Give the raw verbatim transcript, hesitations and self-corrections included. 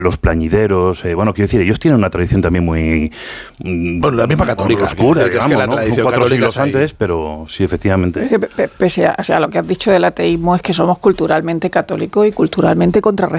los plañideros, eh, bueno, quiero decir, ellos tienen una tradición también muy... Bueno, la misma católica. Oscura, Que digamos, es que la ¿no? tradición Cuatro católica siglos es ahí. antes, pero sí, efectivamente. Pese a, o sea, lo que has dicho del ateísmo es que somos culturalmente católicos y culturalmente contrarreformistas.